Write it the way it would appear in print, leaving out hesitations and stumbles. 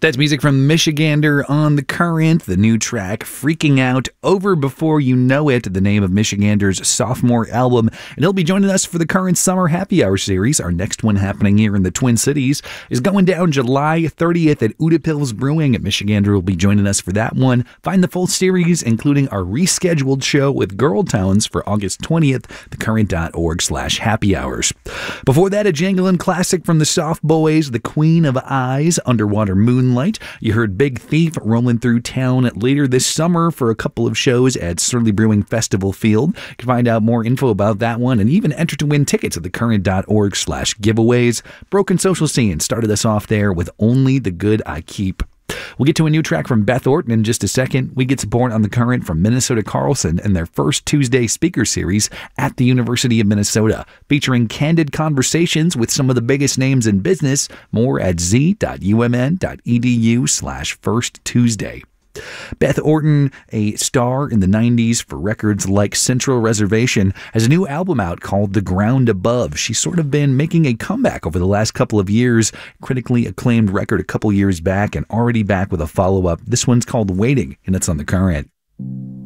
That's music from Michigander on The Current, the new track, Freaking Out, Over Before You Know It, the name of Michigander's sophomore album. And he'll be joining us for the Current Summer Happy Hour series. Our next one happening here in the Twin Cities is going down July 30th at Utapils Brewing. Michigander will be joining us for that one. Find the full series, including our rescheduled show with Girl Towns for August 20th, thecurrent.org/happy hours. Before that, a jangling classic from the Soft Boys, The Queen of Eyes, Underwater Moonlight. You heard Big Thief rolling through town later this summer for a couple of shows at Surly Brewing Festival Field. You can find out more info about that one and even enter to win tickets at thecurrent.org/giveaways. Broken Social Scene started us off there with Only the Good I Keep. We'll get to a new track from Beth Orton in just a second. We get support on The Current from Minnesota Carlson and their first Tuesday speaker series at the University of Minnesota, featuring candid conversations with some of the biggest names in business. More at z.umn.edu/firsttuesday. Beth Orton, a star in the 90s for records like Central Reservation, has a new album out called The Ground Above. She's sort of been making a comeback over the last couple of years. Critically acclaimed record a couple years back and already back with a follow-up. This one's called Waiting, and it's on The Current.